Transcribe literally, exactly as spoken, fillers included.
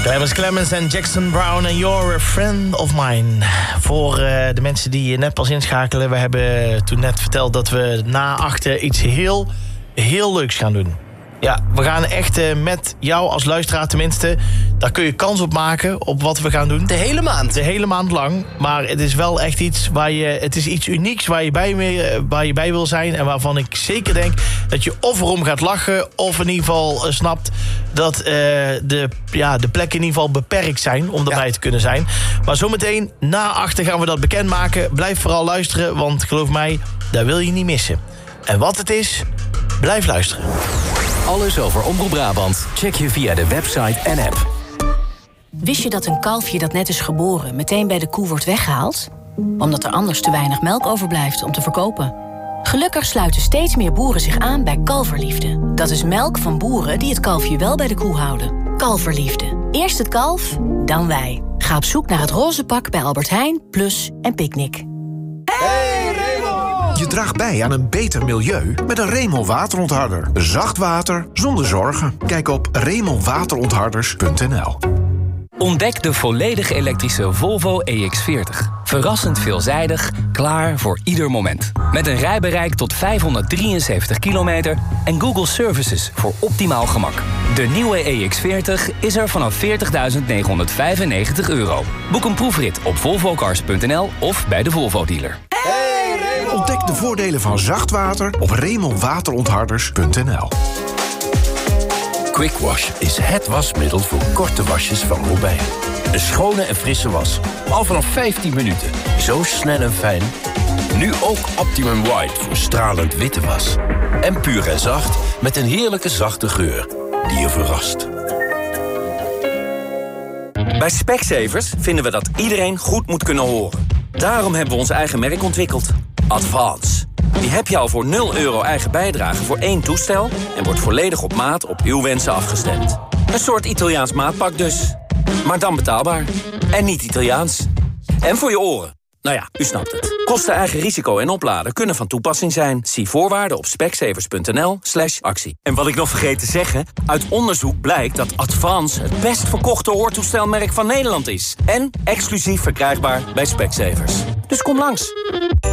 Clarence Clemens en Jackson Brown en You're a Friend of Mine. Voor uh, de mensen die net pas inschakelen. We hebben toen net verteld dat we na achten iets heel, heel leuks gaan doen. Ja, we gaan echt uh, met jou als luisteraar tenminste... daar kun je kans op maken op wat we gaan doen. De hele maand. De hele maand lang. Maar het is wel echt iets waar je... Het is iets unieks waar je bij, mee, waar je bij wil zijn... en waarvan ik zeker denk dat je of erom gaat lachen... of in ieder geval uh, snapt dat uh, de, ja, de plekken in ieder geval beperkt zijn... om erbij ja. te kunnen zijn. Maar zometeen na achter gaan we dat bekendmaken. Blijf vooral luisteren, want geloof mij, daar wil je niet missen. En wat het is, blijf luisteren. Alles over Omroep Brabant check je via de website en app. Wist je dat een kalfje dat net is geboren meteen bij de koe wordt weggehaald? Omdat er anders te weinig melk overblijft om te verkopen. Gelukkig sluiten steeds meer boeren zich aan bij Kalverliefde. Dat is melk van boeren die het kalfje wel bij de koe houden. Kalverliefde. Eerst het kalf, dan wij. Ga op zoek naar het roze pak bij Albert Heijn, Plus en Picnic. Je draagt bij aan een beter milieu met een Remel waterontharder. Zacht water zonder zorgen. Kijk op remel waterontharders punt n l. Ontdek de volledig elektrische Volvo E X veertig. Verrassend veelzijdig, klaar voor ieder moment. Met een rijbereik tot vijfhonderddrieënzeventig kilometer en Google Services voor optimaal gemak. De nieuwe E X veertig is er vanaf veertigduizend negenhonderdvijfennegentig euro. Boek een proefrit op volvo cars punt n l of bij de Volvo-dealer. Ontdek de voordelen van zacht water op remel waterontharders punt n l. Quick Wash is het wasmiddel voor korte wasjes van Robijn. Een schone en frisse was. Al vanaf vijftien minuten. Zo snel en fijn. Nu ook Optimum White voor stralend witte was. En puur en zacht met een heerlijke zachte geur die je verrast. Bij Specsavers vinden we dat iedereen goed moet kunnen horen. Daarom hebben we ons eigen merk ontwikkeld. Advance. Die heb je al voor nul euro eigen bijdrage voor één toestel... en wordt volledig op maat op uw wensen afgestemd. Een soort Italiaans maatpak dus. Maar dan betaalbaar. En niet Italiaans. En voor je oren. Nou ja, u snapt het. Kosten, eigen risico en opladen kunnen van toepassing zijn. Zie voorwaarden op specsavers punt n l slash actie. En wat ik nog vergeet te zeggen... uit onderzoek blijkt dat Advance het best verkochte hoortoestelmerk van Nederland is. En exclusief verkrijgbaar bij Specsavers. Dus kom langs.